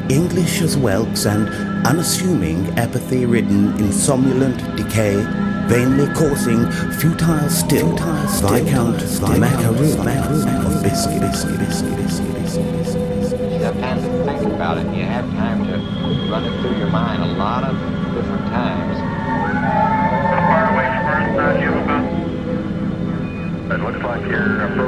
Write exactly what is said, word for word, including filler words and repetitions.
English as whelks and unassuming, apathy-ridden, insomnulent decay, vainly coursing, futile still, Viscount Macaroon of Biscuit. You have time to think about it. You have time to run it through your mind a lot of different times. How far away from Earth are you about? It looks like you're approaching